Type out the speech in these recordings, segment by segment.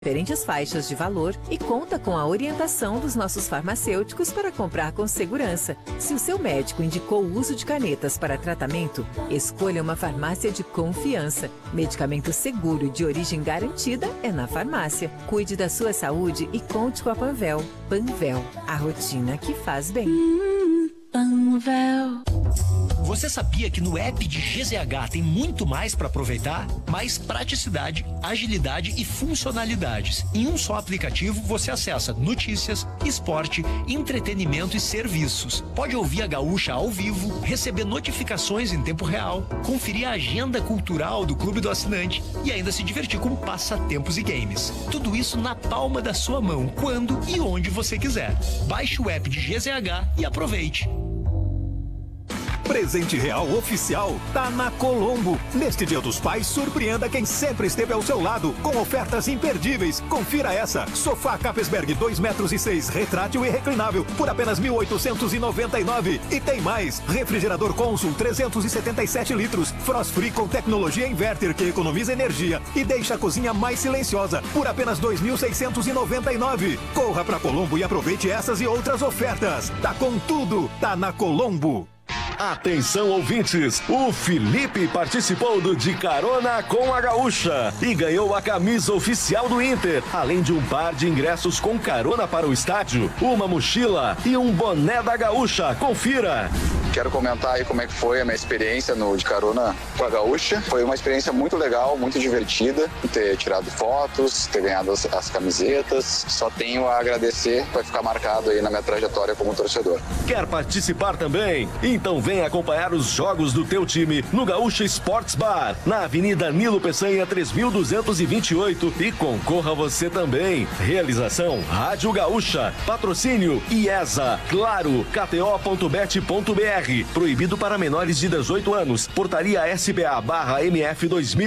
diferentes faixas de valor e conta com a orientação dos nossos farmacêuticos para comprar com segurança. Se o seu médico indicou o uso de canetas para tratamento, escolha uma farmácia de confiança. Medicamento seguro de origem garantida é na farmácia. Cuide da sua saúde e conte com a Panvel. Panvel, a rotina que faz bem. Panvel. Você sabia que no app de GZH tem muito mais para aproveitar? Mais praticidade, agilidade e funcionalidades. Em um só aplicativo você acessa notícias, esporte, entretenimento e serviços. Pode ouvir a Gaúcha ao vivo, receber notificações em tempo real, conferir a agenda cultural do Clube do Assinante e ainda se divertir com passatempos e games. Tudo isso na palma da sua mão, quando e onde você quiser. Baixe o app de GZH e aproveite. Presente real oficial tá na Colombo. Neste Dia dos Pais, surpreenda quem sempre esteve ao seu lado com ofertas imperdíveis. Confira essa: sofá Capesberg 2,6 metros, retrátil e reclinável por apenas 1.899. E tem mais: refrigerador Consul 377 litros, Frost Free com tecnologia inverter que economiza energia e deixa a cozinha mais silenciosa por apenas 2.699. Corra pra Colombo e aproveite essas e outras ofertas. Tá com tudo, tá na Colombo. Atenção, ouvintes, o Felipe participou do De Carona com a Gaúcha e ganhou a camisa oficial do Inter, além de um par de ingressos com carona para o estádio, uma mochila e um boné da Gaúcha. Confira! Quero comentar aí como é que foi a minha experiência no De Carona com a Gaúcha. Foi uma experiência muito legal, muito divertida, ter tirado fotos, ter ganhado as camisetas. Só tenho a agradecer, vai ficar marcado aí na minha trajetória como torcedor. Quer participar também? Então vem acompanhar os jogos do teu time no Gaúcha Sports Bar, na Avenida Nilo Peçanha 3228 e concorra você também. Realização Rádio Gaúcha, patrocínio IESA, Claro, KTO.bet.br. Proibido para menores de 18 anos. Portaria SBA/MF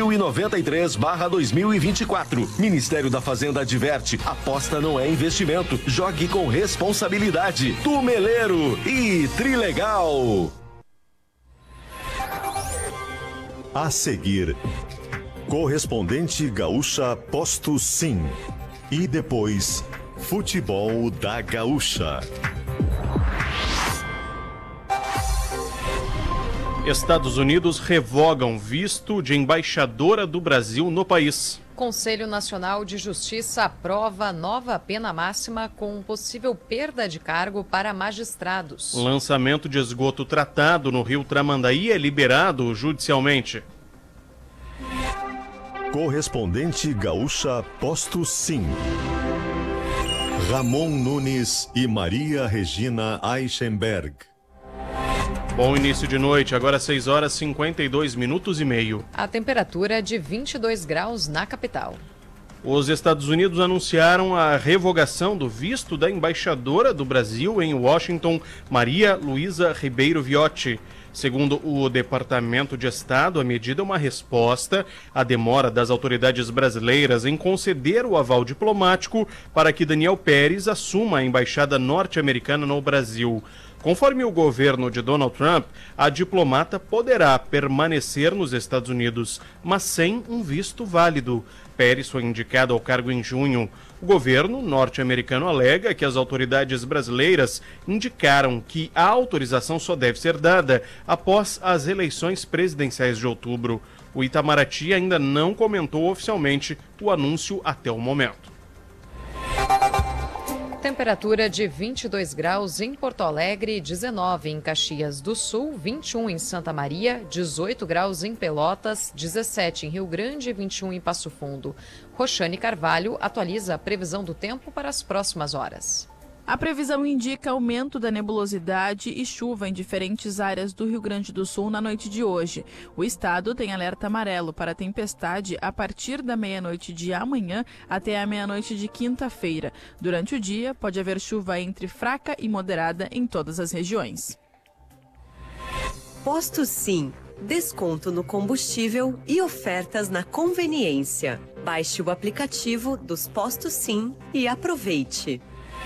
2093/2024. Ministério da Fazenda adverte: aposta não é investimento. Jogue com responsabilidade. Tumeleiro e Trilegal. A seguir, Correspondente Gaúcha Posto Sim. E depois, Futebol da Gaúcha. Estados Unidos revogam visto de embaixadora do Brasil no país. Conselho Nacional de Justiça aprova nova pena máxima com possível perda de cargo para magistrados. Lançamento de esgoto tratado no rio Tramandaí é liberado judicialmente. Correspondente Gaúcha Posto Sim. Ramon Nunes e Maria Regina Eichenberg. Bom início de noite, agora 6 horas 52 minutos e meio. A temperatura é de 22 graus na capital. Os Estados Unidos anunciaram a revogação do visto da embaixadora do Brasil em Washington, Maria Luísa Ribeiro Viotti. Segundo o Departamento de Estado, a medida é uma resposta à demora das autoridades brasileiras em conceder o aval diplomático para que Daniel Pérez assuma a embaixada norte-americana no Brasil. Conforme o governo de Donald Trump, a diplomata poderá permanecer nos Estados Unidos, mas sem um visto válido. Pérez foi indicado ao cargo em junho. O governo norte-americano alega que as autoridades brasileiras indicaram que a autorização só deve ser dada após as eleições presidenciais de outubro. O Itamaraty ainda não comentou oficialmente o anúncio até o momento. Temperatura de 22 graus em Porto Alegre, 19 em Caxias do Sul, 21 em Santa Maria, 18 graus em Pelotas, 17 em Rio Grande e 21 em Passo Fundo. Roxane Carvalho atualiza a previsão do tempo para as próximas horas. A previsão indica aumento da nebulosidade e chuva em diferentes áreas do Rio Grande do Sul na noite de hoje. O estado tem alerta amarelo para tempestade a partir da meia-noite de amanhã até a meia-noite de quinta-feira. Durante o dia, pode haver chuva entre fraca e moderada em todas as regiões. Posto Sim. Desconto no combustível e ofertas na conveniência. Baixe o aplicativo dos Postos Sim e aproveite.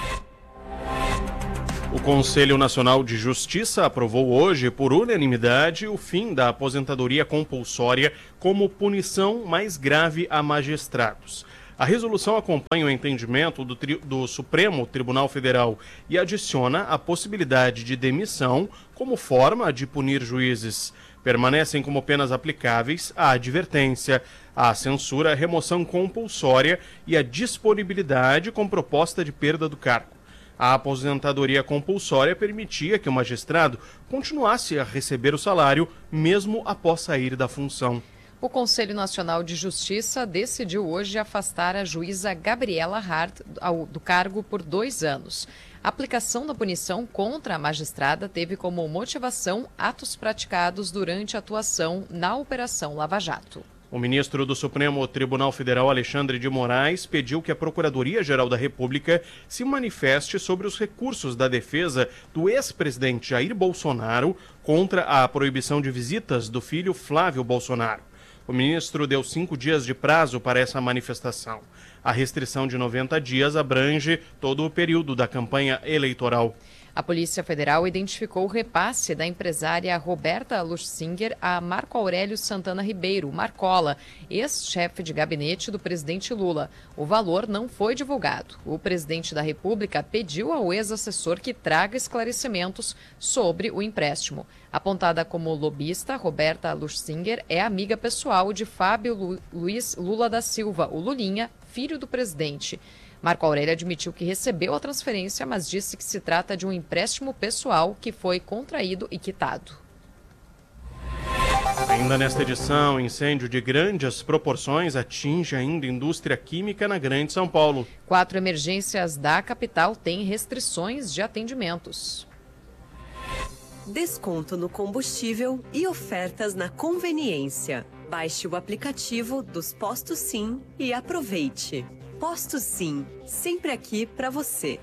O Conselho Nacional de Justiça aprovou hoje, por unanimidade, o fim da aposentadoria compulsória como punição mais grave a magistrados. A resolução acompanha o entendimento do Supremo Tribunal Federal e adiciona a possibilidade de demissão como forma de punir juízes. Permanecem como penas aplicáveis a advertência, a censura, a remoção compulsória e a disponibilidade com proposta de perda do cargo. A aposentadoria compulsória permitia que o magistrado continuasse a receber o salário mesmo após sair da função. O Conselho Nacional de Justiça decidiu hoje afastar a juíza Gabriela Hart do cargo por 2 anos. A aplicação da punição contra a magistrada teve como motivação atos praticados durante a atuação na Operação Lava Jato. O ministro do Supremo Tribunal Federal, Alexandre de Moraes, pediu que a Procuradoria-Geral da República se manifeste sobre os recursos da defesa do ex-presidente Jair Bolsonaro contra a proibição de visitas do filho Flávio Bolsonaro. O ministro deu 5 dias de prazo para essa manifestação. A restrição de 90 dias abrange todo o período da campanha eleitoral. A Polícia Federal identificou o repasse da empresária Roberta Luxinger a Marco Aurélio Santana Ribeiro, Marcola, ex-chefe de gabinete do presidente Lula. O valor não foi divulgado. O presidente da República pediu ao ex-assessor que traga esclarecimentos sobre o empréstimo. Apontada como lobista, Roberta Luxinger é amiga pessoal de Fábio Luiz Lula da Silva, o Lulinha, filho do presidente. Marco Aurélio admitiu que recebeu a transferência, mas disse que se trata de um empréstimo pessoal que foi contraído e quitado. Ainda nesta edição, incêndio de grandes proporções atinge ainda a indústria química na Grande São Paulo. 4 emergências da capital têm restrições de atendimentos. Desconto no combustível e ofertas na conveniência. Baixe o aplicativo dos Postos Sim e aproveite. Postos Sim, sempre aqui para você.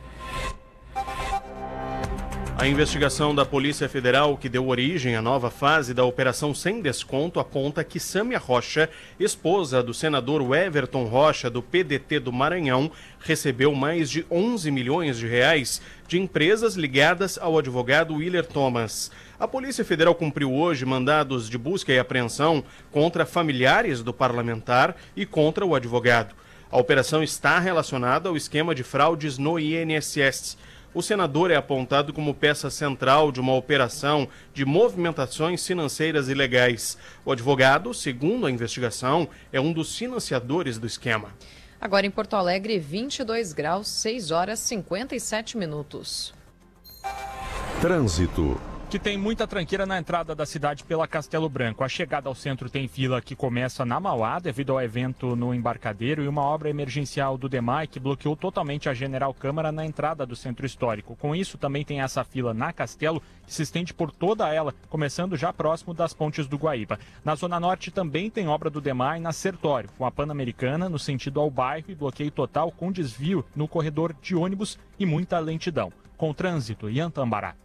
A investigação da Polícia Federal, que deu origem à nova fase da Operação Sem Desconto, aponta que Sâmia Rocha, esposa do senador Everton Rocha, do PDT do Maranhão, recebeu mais de 11 milhões de reais de empresas ligadas ao advogado Willer Thomas. A Polícia Federal cumpriu hoje mandados de busca e apreensão contra familiares do parlamentar e contra o advogado. A operação está relacionada ao esquema de fraudes no INSS. O senador é apontado como peça central de uma operação de movimentações financeiras ilegais. O advogado, segundo a investigação, é um dos financiadores do esquema. Agora em Porto Alegre, 22 graus, 6 horas 57 minutos. Trânsito. Que tem muita tranqueira na entrada da cidade pela Castelo Branco. A chegada ao centro tem fila que começa na Mauá, devido ao evento no Embarcadero, e uma obra emergencial do DEMAI que bloqueou totalmente a General Câmara na entrada do centro histórico. Com isso, também tem essa fila na Castelo, que se estende por toda ela, começando já próximo das pontes do Guaíba. Na Zona Norte também tem obra do DEMAI na Sertório, com a Pan-Americana no sentido ao bairro e bloqueio total com desvio no corredor de ônibus e muita lentidão. Com trânsito, Ian Tambará.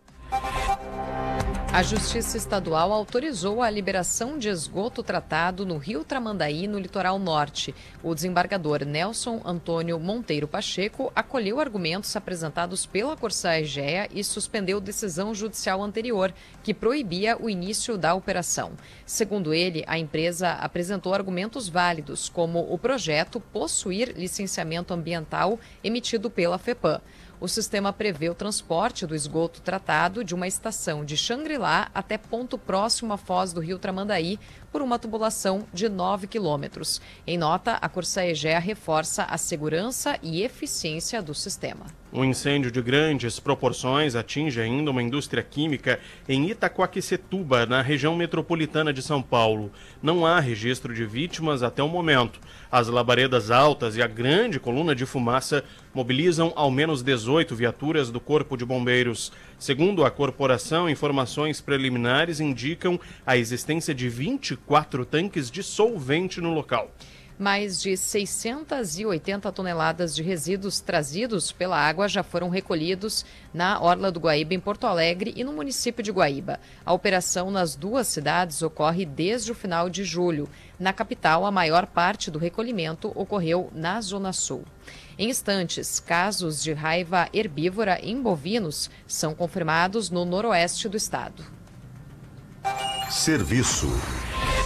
A Justiça Estadual autorizou a liberação de esgoto tratado no Rio Tramandaí, no litoral norte. O desembargador Nelson Antônio Monteiro Pacheco acolheu argumentos apresentados pela Corsã Egea e suspendeu decisão judicial anterior, que proibia o início da operação. Segundo ele, a empresa apresentou argumentos válidos, como o projeto possuir licenciamento ambiental emitido pela FEPAM. O sistema prevê o transporte do esgoto tratado de uma estação de Xangri-Lá até ponto próximo à foz do Rio Tramandaí por uma tubulação de 9 quilômetros. Em nota, a Corsã Egea reforça a segurança e eficiência do sistema. Um incêndio de grandes proporções atinge ainda uma indústria química em Itaquaquecetuba, na região metropolitana de São Paulo. Não há registro de vítimas até o momento. As labaredas altas e a grande coluna de fumaça mobilizam ao menos 18 viaturas do Corpo de Bombeiros. Segundo a corporação, informações preliminares indicam a existência de 24 tanques de solvente no local. Mais de 680 toneladas de resíduos trazidos pela água já foram recolhidos na Orla do Guaíba, em Porto Alegre, e no município de Guaíba. A operação nas duas cidades ocorre desde o final de julho. Na capital, a maior parte do recolhimento ocorreu na Zona Sul. Em instantes, casos de raiva herbívora em bovinos são confirmados no noroeste do estado. Serviço.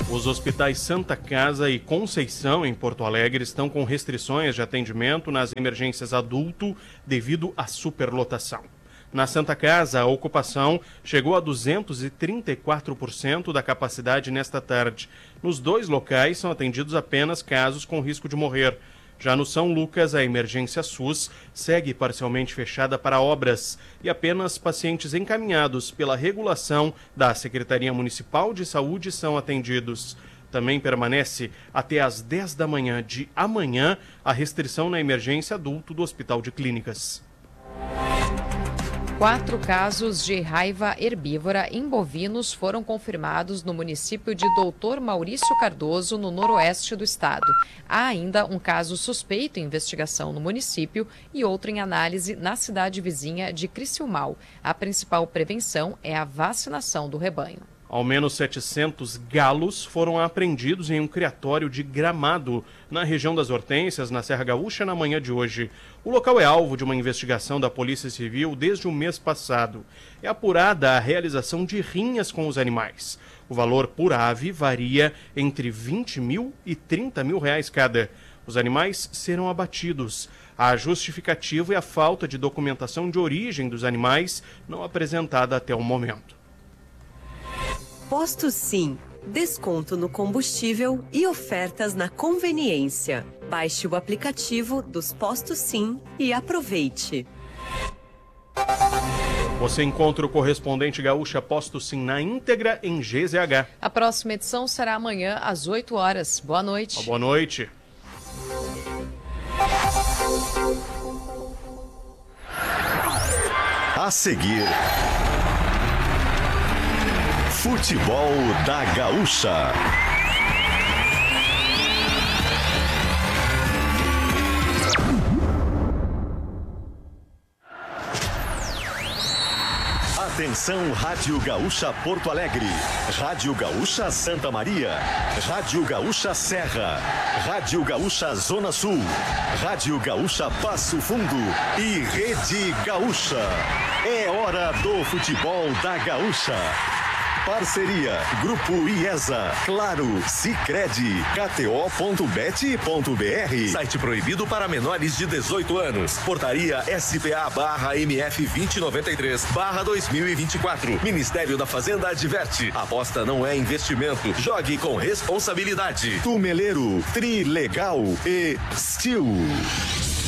Os hospitais Santa Casa e Conceição, em Porto Alegre, estão com restrições de atendimento nas emergências adulto devido à superlotação. Na Santa Casa, a ocupação chegou a 234% da capacidade nesta tarde. Nos dois locais são atendidos apenas casos com risco de morrer. Já no São Lucas, a emergência SUS segue parcialmente fechada para obras e apenas pacientes encaminhados pela regulação da Secretaria Municipal de Saúde são atendidos. Também permanece até às 10 da manhã de amanhã a restrição na emergência adulto do Hospital de Clínicas. 4 casos de raiva herbívora em bovinos foram confirmados no município de Doutor Maurício Cardoso, no noroeste do estado. Há ainda um caso suspeito em investigação no município e outro em análise na cidade vizinha de Criciúmal. A principal prevenção é a vacinação do rebanho. Ao menos 700 galos foram apreendidos em um criatório de Gramado, na região das Hortênsias, na Serra Gaúcha, na manhã de hoje. O local é alvo de uma investigação da Polícia Civil desde o mês passado. É apurada a realização de rinhas com os animais. O valor por ave varia entre 20 mil e 30 mil reais cada. Os animais serão abatidos. A justificativa é a falta de documentação de origem dos animais, não apresentada até o momento. Posto Sim, desconto no combustível e ofertas na conveniência. Baixe o aplicativo dos Postos Sim e aproveite. Você encontra o correspondente Gaúcha Posto Sim na íntegra em GZH. A próxima edição será amanhã às 8 horas. Boa noite. Boa noite. A seguir, Futebol da Gaúcha. Atenção, Rádio Gaúcha Porto Alegre, Rádio Gaúcha Santa Maria, Rádio Gaúcha Serra, Rádio Gaúcha Zona Sul, Rádio Gaúcha Passo Fundo e Rede Gaúcha. É hora do Futebol da Gaúcha. Parceria Grupo IESA, Claro, Sicredi, KTO.bet.br. Site proibido para menores de 18 anos. Portaria SPA/MF 2093/2024. Ministério da Fazenda adverte. Aposta não é investimento. Jogue com responsabilidade. Tumeleiro, Trilegal e Steel.